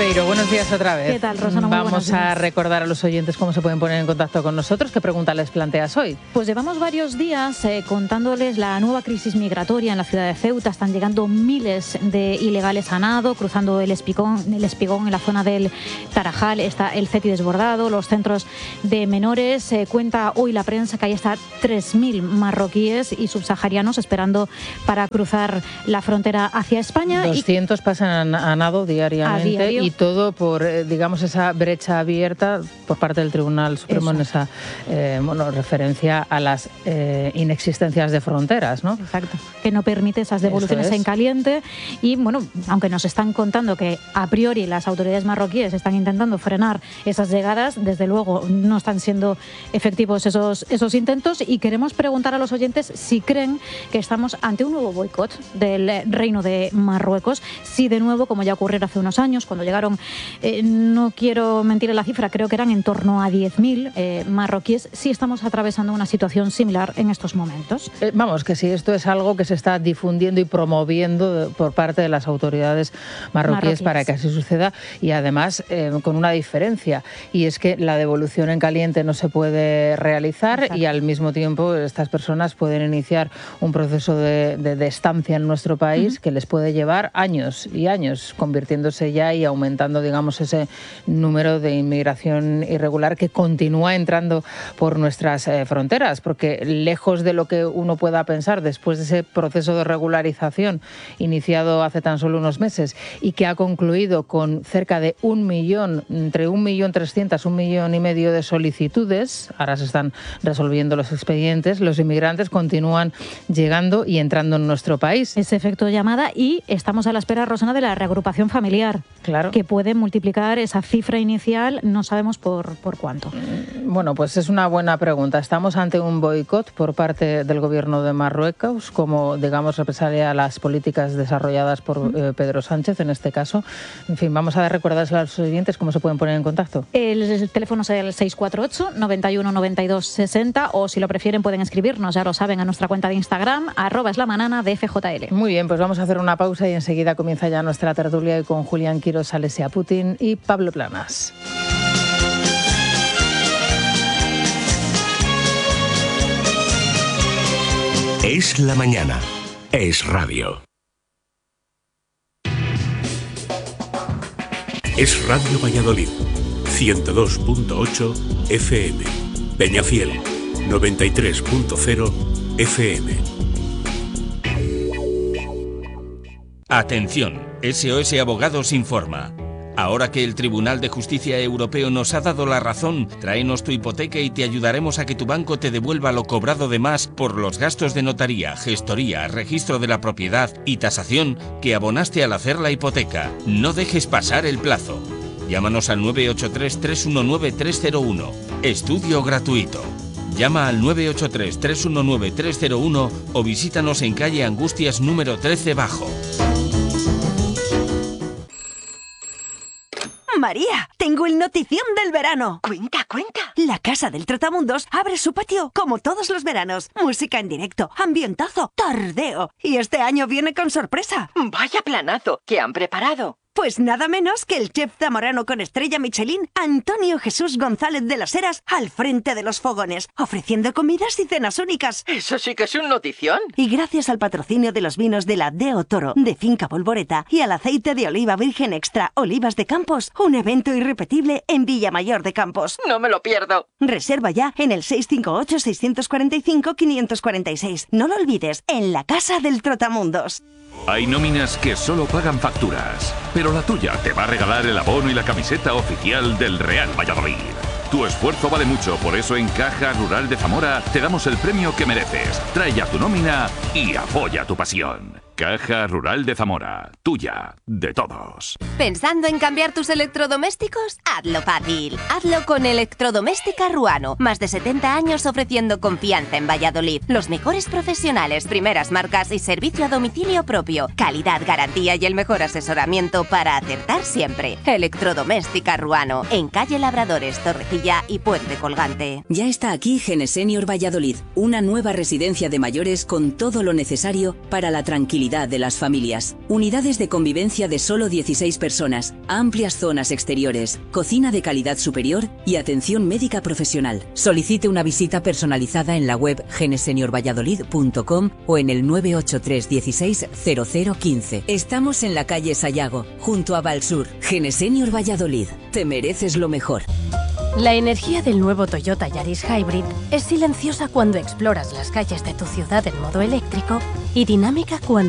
Peiro, buenos días otra vez. ¿Qué tal, Rosana? Muy Vamos a recordar a los oyentes cómo se pueden poner en contacto con nosotros. ¿Qué pregunta les planteas hoy? Pues llevamos varios días contándoles la nueva crisis migratoria en la ciudad de Ceuta. Están llegando miles de ilegales a nado, cruzando el Espigón en la zona del Tarajal. Está el CETI desbordado, los centros de menores. Cuenta hoy la prensa que hay hasta 3.000 marroquíes y subsaharianos esperando para cruzar la frontera hacia España. 200 pasan a nado diariamente y todo por, digamos, esa brecha abierta por parte del Tribunal Supremo en esa referencia a las inexistencias de fronteras, ¿no? Exacto, que no permite esas devoluciones en caliente y, bueno, aunque nos están contando que a priori las autoridades marroquíes están intentando frenar esas llegadas, desde luego no están siendo efectivos esos intentos y queremos preguntar a los oyentes si creen que estamos ante un nuevo boicot del Reino de Marruecos, si de nuevo, como ya ocurrió hace unos años, cuando llegaron, no quiero mentir en la cifra, creo que eran en torno a 10.000 marroquíes, si estamos atravesando una situación similar en estos momentos. Vamos, que sí, esto es algo que se está difundiendo y promoviendo por parte de las autoridades marroquíes para que así suceda y además con una diferencia, y es que la devolución en caliente no se puede realizar y al mismo tiempo estas personas pueden iniciar un proceso de estancia en nuestro país que les puede llevar años y años, convirtiéndose ya y aumentando, digamos, ese número de inmigración irregular que continúa entrando por nuestras fronteras, porque lejos de lo que uno pueda pensar después de ese proceso de regularización iniciado hace tan solo unos meses y que ha concluido con cerca de 1 millón, entre 1.300.000, 1,5 millones de solicitudes, ahora se están resolviendo los expedientes, los inmigrantes continúan llegando y entrando en nuestro país. Ese efecto llamada, y estamos a la espera, Rosana, de la reagrupación familiar, que puede multiplicar esa cifra inicial, no sabemos por cuánto. Bueno, pues es una buena pregunta. Estamos ante un boicot por parte del gobierno de Marruecos, como, digamos, represalia a las políticas desarrolladas por Pedro Sánchez, en este caso. En fin, vamos a recordarles a los oyentes cómo se pueden poner en contacto. El teléfono es el 648 91 92 60, o si lo prefieren pueden escribirnos, ya lo saben, a nuestra cuenta de Instagram, @eslamanana de FJL. Muy bien, pues vamos a hacer una pausa y enseguida comienza ya nuestra tertulia con Julián Quirós, Alesia Putin y Pablo Planas. Es la mañana. Es radio. Es Radio Valladolid. 102.8 FM. Peñafiel. 93.0 FM. Atención, SOS Abogados informa. Ahora que el Tribunal de Justicia Europeo nos ha dado la razón, tráenos tu hipoteca y te ayudaremos a que tu banco te devuelva lo cobrado de más por los gastos de notaría, gestoría, registro de la propiedad y tasación que abonaste al hacer la hipoteca. No dejes pasar el plazo. Llámanos al 983-319-301. Estudio gratuito. Llama al 983-319-301 o visítanos en calle Angustias número 13 Bajo. María, tengo el notición del verano. Cuenta. La Casa del Trotamundos abre su patio como todos los veranos. Música en directo, ambientazo, tardeo. Y este año viene con sorpresa. Vaya planazo que han preparado. Pues nada menos que el chef zamorano con estrella Michelin, Antonio Jesús González de las Heras, al frente de los fogones, ofreciendo comidas y cenas únicas. Eso sí que es un notición. Y gracias al patrocinio de los vinos de la Deo Toro, de Finca Bolboreta, y al aceite de oliva virgen extra Olivas de Campos, un evento irrepetible en Villamayor de Campos. No me lo pierdo. Reserva ya en el 658-645-546. No lo olvides, en la Casa del Trotamundos. Hay nóminas que solo pagan facturas, pero la tuya te va a regalar el abono y la camiseta oficial del Real Valladolid. Tu esfuerzo vale mucho, por eso en Caja Rural de Zamora te damos el premio que mereces. Trae ya tu nómina y apoya tu pasión. Caja Rural de Zamora, tuya, de todos. ¿Pensando en cambiar tus electrodomésticos? Hazlo fácil. Hazlo con Electrodoméstica Ruano. Más de 70 años ofreciendo confianza en Valladolid. Los mejores profesionales, primeras marcas y servicio a domicilio propio. Calidad, garantía y el mejor asesoramiento para acertar siempre. Electrodoméstica Ruano. En calle Labradores, Torrecilla y Puente Colgante. Ya está aquí Genesenior Valladolid. Una nueva residencia de mayores con todo lo necesario para la tranquilidad tranquilidad de las familias. Unidades de convivencia de solo 16 personas, amplias zonas exteriores, cocina de calidad superior y atención médica profesional. Solicite una visita personalizada en la web geneseniorvalladolid.com o en el 983 16 0015. Estamos en la calle Sayago, junto a Valsur. Genesenior Valladolid. Te mereces lo mejor. La energía del nuevo Toyota Yaris Hybrid es silenciosa cuando exploras las calles de tu ciudad en modo eléctrico y dinámica cuando